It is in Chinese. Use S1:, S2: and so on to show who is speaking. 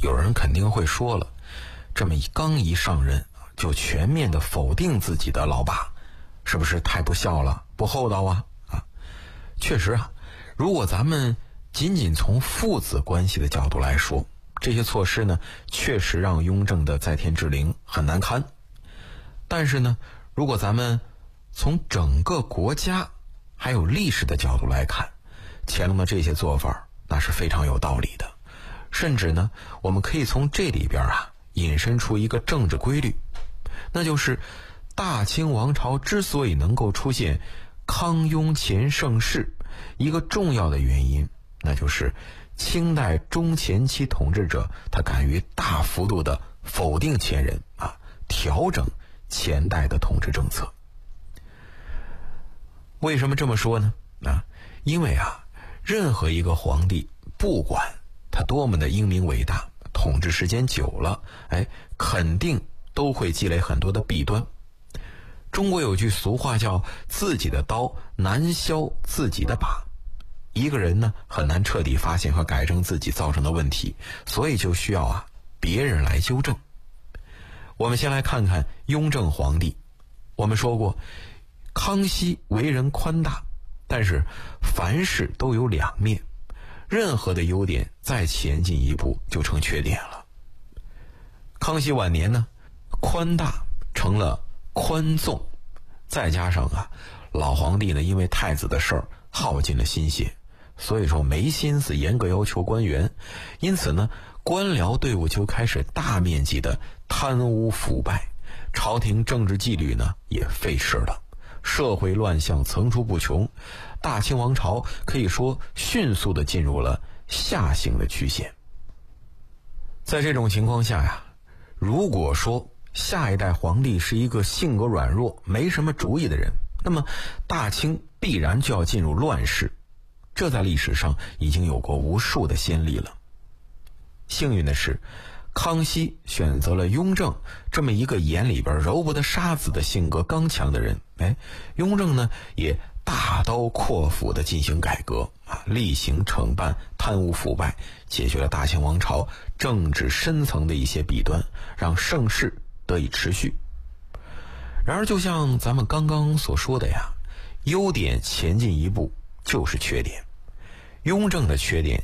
S1: 有人肯定会说了，这么刚一上任就全面的否定自己的老爸，是不是太不孝了，不厚道啊？确实如果咱们仅仅从父子关系的角度来说，这些措施呢，确实让雍正的在天之灵很难堪。但是呢，如果咱们从整个国家还有历史的角度来看，乾隆的这些做法那是非常有道理的。甚至呢，我们可以从这里边引申出一个政治规律，那就是大清王朝之所以能够出现康雍乾盛世，一个重要的原因，那就是清代中前期统治者他敢于大幅度的否定前人调整前代的统治政策。为什么这么说呢？因为任何一个皇帝，不管他多么的英明伟大，统治时间久了，肯定都会积累很多的弊端。中国有句俗话叫自己的刀难削自己的把，一个人呢很难彻底发现和改正自己造成的问题，所以就需要别人来纠正。我们先来看看雍正皇帝。我们说过，康熙为人宽大，但是凡事都有两面，任何的优点再前进一步就成缺点了。康熙晚年呢，宽大成了宽纵，再加上老皇帝呢因为太子的事儿耗尽了心血，所以说没心思严格要求官员，因此呢官僚队伍就开始大面积的贪污腐败，朝廷政治纪律呢也废弛了，社会乱象层出不穷，大清王朝可以说迅速的进入了下行的曲线。在这种情况下如果说下一代皇帝是一个性格软弱没什么主意的人，那么大清必然就要进入乱世，这在历史上已经有过无数的先例了。幸运的是，康熙选择了雍正这么一个眼里边揉不得沙子的性格刚强的人，雍正呢也大刀阔斧的进行改革厉行惩办贪污腐败，解决了大清王朝政治深层的一些弊端，让盛世得以持续。然而就像咱们刚刚所说的优点前进一步就是缺点。雍正的缺点